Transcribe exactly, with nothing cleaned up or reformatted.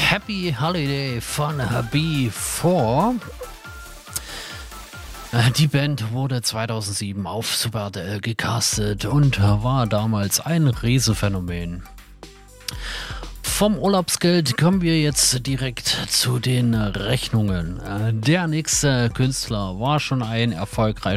Happy Holiday von B vier. Die Band wurde zweitausendsieben auf Super R T L gecastet und war damals ein Riesenphänomen. Vom Urlaubsgeld kommen wir jetzt direkt zu den Rechnungen. Der nächste Künstler war schon ein erfolgreicher